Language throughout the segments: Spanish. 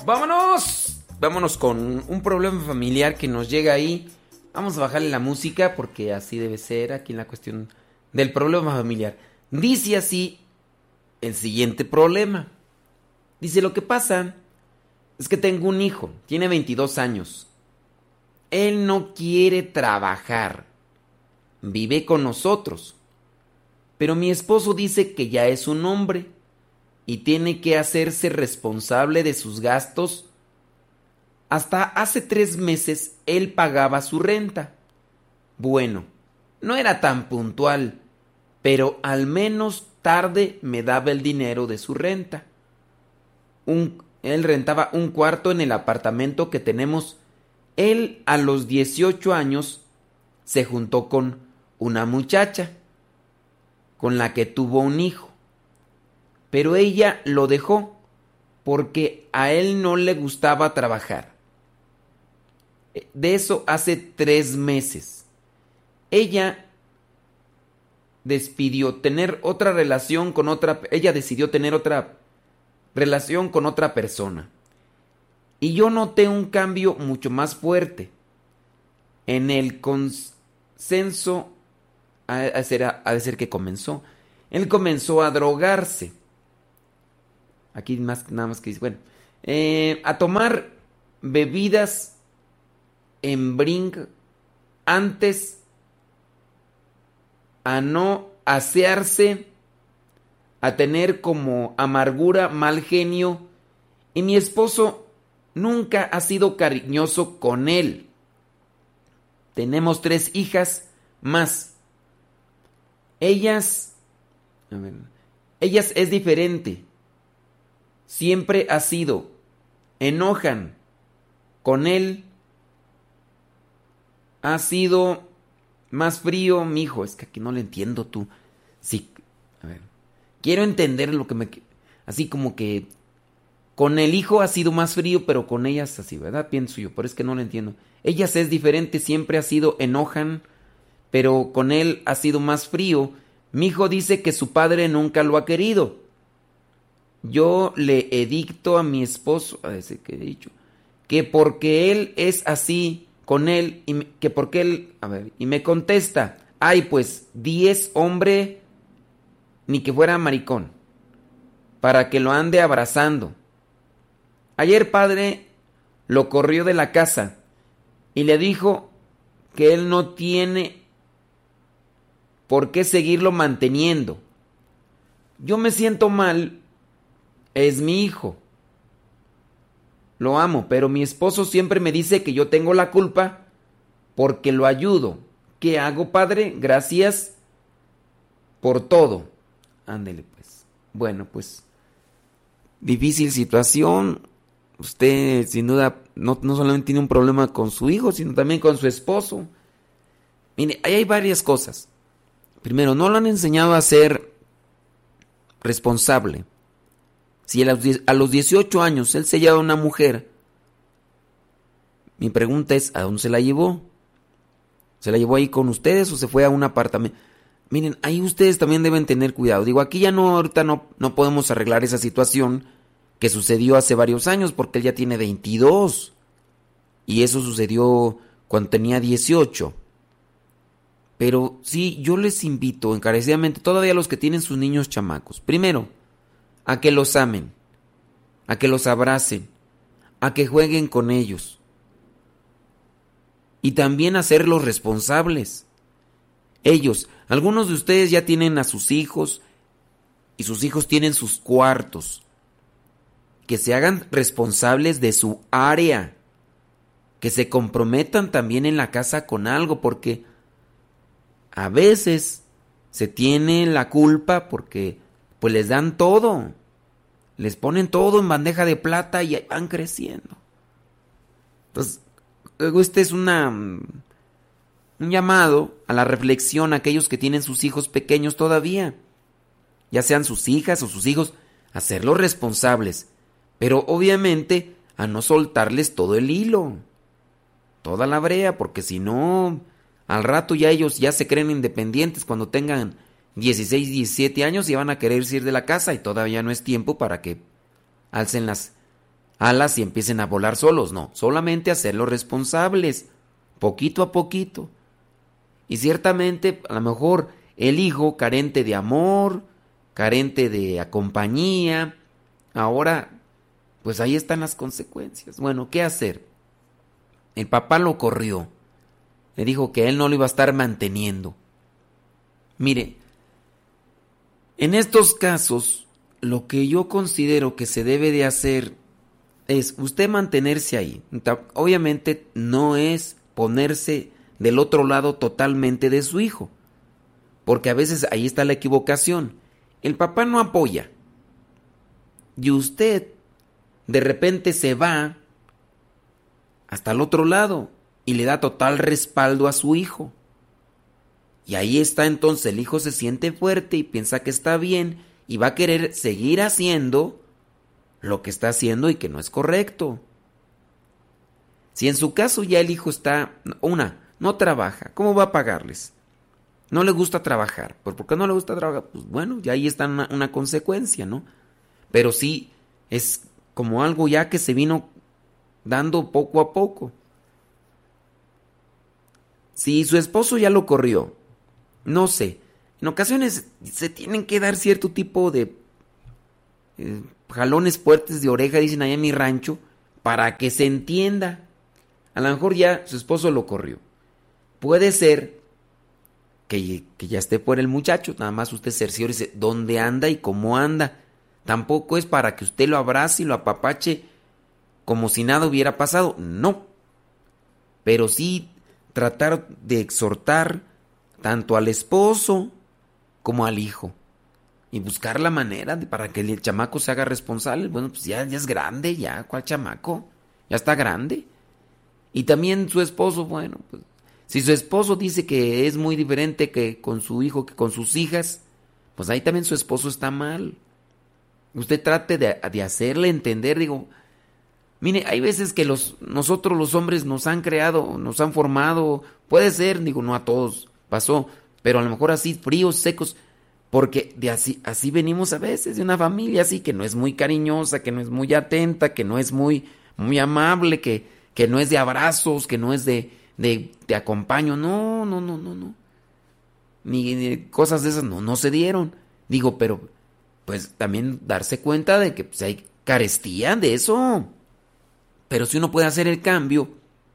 ¡Vámonos! Vámonos con un problema familiar que nos llega ahí. Vamos a bajarle la música porque así debe ser aquí en la cuestión del problema familiar. Dice así el siguiente problema. Dice, lo que pasa es que tengo un hijo, tiene 22 años. Él no quiere trabajar. Vive con nosotros. Pero mi esposo dice que ya es un hombre y tiene que hacerse responsable de sus gastos. Hasta hace 3 meses él pagaba su renta. Bueno, no era tan puntual, pero al menos tarde me daba el dinero de su renta. Él rentaba un cuarto en el apartamento que tenemos. Él a los 18 años se juntó con una muchacha con la que tuvo un hijo. Pero ella lo dejó porque a él no le gustaba trabajar. De eso hace 3 meses. Ella decidió tener otra relación con otra persona. Y yo noté un cambio mucho más fuerte. En el consenso, ha de ser que comenzó. Él comenzó a drogarse. Aquí nada más que dice, bueno, a tomar bebidas en drink antes, a no asearse, a tener como amargura, mal genio, y mi esposo nunca ha sido cariñoso con él. Tenemos 3 hijas más. Ellas es diferente. Siempre ha sido. Enojan con él. Ha sido más frío, mijo. Es que aquí no le entiendo tú. Sí, a ver. Quiero entender lo que así como que con el hijo ha sido más frío, pero con ellas así, ¿verdad? Pienso yo, pero es que no lo entiendo. Ellas es diferente, siempre ha sido enojan, pero con él ha sido más frío. Mi hijo dice que su padre nunca lo ha querido. Yo le edicto a mi esposo, a ese que he dicho, que porque él es así con él, que porque él, y me contesta, ay pues, 10 hombre, ni que fuera maricón, para que lo ande abrazando. Ayer padre lo corrió de la casa y le dijo que él no tiene por qué seguirlo manteniendo. Yo me siento mal, es mi hijo. Lo amo, pero mi esposo siempre me dice que yo tengo la culpa porque lo ayudo. ¿Qué hago, padre? Gracias por todo. Ándele, pues. Bueno, pues, difícil situación. Usted, sin duda, no solamente tiene un problema con su hijo, sino también con su esposo. Mire, ahí hay varias cosas. Primero, no lo han enseñado a ser responsable. Si a los 18 años él se lleva a una mujer, mi pregunta es, ¿a dónde se la llevó? ¿Se la llevó ahí con ustedes o se fue a un apartamento? Miren, ahí ustedes también deben tener cuidado. Digo, aquí ya ahorita no podemos arreglar esa situación que sucedió hace varios años porque él ya tiene 22 y eso sucedió cuando tenía 18. Pero sí, yo les invito encarecidamente, todavía los que tienen sus niños chamacos, primero, a que los amen, a que los abracen, a que jueguen con ellos y también a hacerlos responsables. Ellos, algunos de ustedes ya tienen a sus hijos y sus hijos tienen sus cuartos. Que se hagan responsables de su área, que se comprometan también en la casa con algo, porque a veces se tiene la culpa porque pues les dan todo, les ponen todo en bandeja de plata y van creciendo. Entonces, este es un llamado a la reflexión a aquellos que tienen sus hijos pequeños todavía, ya sean sus hijas o sus hijos, hacerlos responsables, pero obviamente a no soltarles todo el hilo, toda la brea, porque si no, al rato ya ellos ya se creen independientes cuando tengan 16, 17 años y van a querer ir de la casa y todavía no es tiempo para que alcen alas y empiecen a volar solos, no, solamente hacerlos responsables, poquito a poquito. Y ciertamente, a lo mejor, el hijo carente de amor, carente de compañía, ahora, pues ahí están las consecuencias. Bueno, ¿qué hacer? El papá lo corrió, le dijo que él no lo iba a estar manteniendo. Mire, en estos casos, lo que yo considero que se debe de hacer es usted mantenerse ahí. Obviamente no es ponerse del otro lado totalmente de su hijo, porque a veces ahí está la equivocación. El papá no apoya y usted de repente se va hasta el otro lado y le da total respaldo a su hijo. Y ahí está, entonces el hijo se siente fuerte y piensa que está bien y va a querer seguir haciendo lo que está haciendo y que no es correcto. Si en su caso ya el hijo está, no trabaja, ¿cómo va a pagarles? No le gusta trabajar. ¿Por qué no le gusta trabajar? Pues bueno, ya ahí está una consecuencia, ¿no? Pero sí es como algo ya que se vino dando poco a poco. Si su esposo ya lo corrió, no sé, en ocasiones se tienen que dar cierto tipo de jalones fuertes de oreja, dicen allá en mi rancho, para que se entienda. A lo mejor ya su esposo lo corrió. Puede ser que ya esté por el muchacho, nada más usted cerciórese dónde anda y cómo anda. Tampoco es para que usted lo abrace y lo apapache como si nada hubiera pasado, no. Pero sí tratar de exhortar tanto al esposo como al hijo y buscar la manera para que el chamaco se haga responsable. Bueno, pues ya es grande, ya, ¿cuál chamaco? Ya está grande. Y también su esposo, bueno, pues si su esposo dice que es muy diferente que con su hijo, que con sus hijas, pues ahí también su esposo está mal. Usted trate de hacerle entender, digo, mire, hay veces que nosotros los hombres nos han creado, nos han formado, puede ser, digo, no a todos pasó, pero a lo mejor así fríos, secos, porque de así venimos a veces, de una familia así que no es muy cariñosa, que no es muy atenta, que no es muy amable, que no es de abrazos, que no es de te acompaño, no. Ni cosas de esas no se dieron. Digo, pero pues también darse cuenta de que pues, hay carestía de eso. Pero si uno puede hacer el cambio,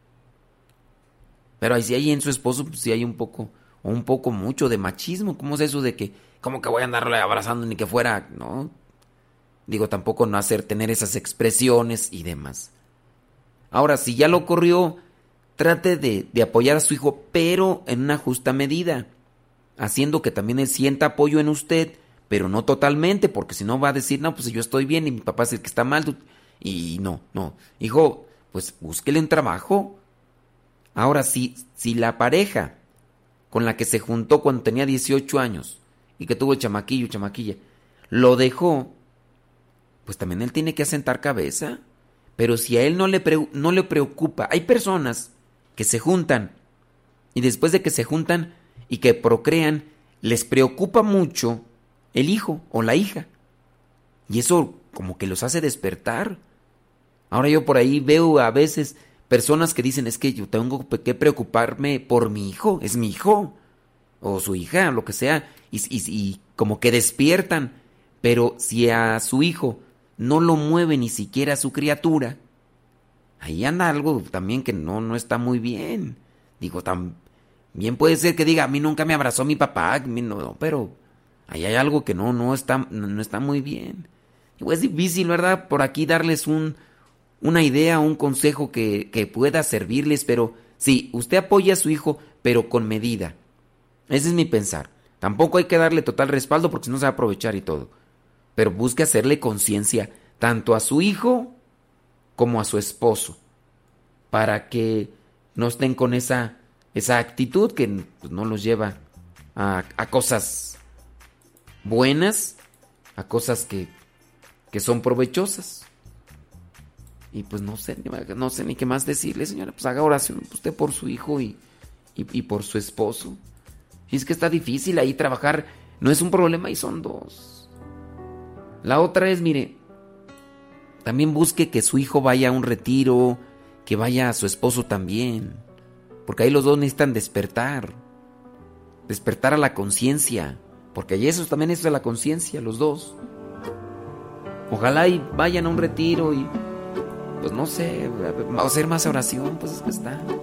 pero ahí sí hay en su esposo, pues sí hay un poco mucho de machismo. ¿Cómo es eso de que, cómo que voy a andarle abrazando ni que fuera, no? Digo, tampoco no tener esas expresiones y demás. Ahora, si ya lo corrió, trate de apoyar a su hijo, pero en una justa medida, haciendo que también él sienta apoyo en usted, pero no totalmente, porque si no va a decir, no, pues yo estoy bien y mi papá es el que está mal. Y no. Hijo, pues búsquele un trabajo. Ahora, si la pareja con la que se juntó cuando tenía 18 años y que tuvo el chamaquillo, chamaquilla, lo dejó, pues también él tiene que asentar cabeza. Pero si a él no le preocupa, hay personas que se juntan y después de que se juntan y que procrean, les preocupa mucho el hijo o la hija. Y eso como que los hace despertar. Ahora yo por ahí veo a veces personas que dicen, es que yo tengo que preocuparme por mi hijo, es mi hijo, o su hija, lo que sea, y como que despiertan. Pero si a su hijo no lo mueve ni siquiera a su criatura, ahí anda algo también que no está muy bien. Digo, también puede ser que diga, a mí nunca me abrazó mi papá, no, pero ahí hay algo que no está muy bien. Digo, es difícil, ¿verdad? Por aquí darles una idea, un consejo que pueda servirles, pero sí, usted apoya a su hijo, pero con medida. Ese es mi pensar. Tampoco hay que darle total respaldo porque si no se va a aprovechar y todo. Pero busque hacerle conciencia tanto a su hijo como a su esposo, para que no estén con esa actitud que pues, no los lleva a cosas buenas, a cosas que son provechosas. Y pues no sé ni qué más decirle, señora. Pues haga oración usted por su hijo y por su esposo. Y es que está difícil ahí trabajar. No es un problema y son dos. La otra es, mire, también busque que su hijo vaya a un retiro, que vaya a su esposo también, porque ahí los dos necesitan despertar a la conciencia, porque ahí eso también es de la conciencia, los dos. Ojalá y vayan a un retiro y, pues no sé, hacer más oración, pues es que está.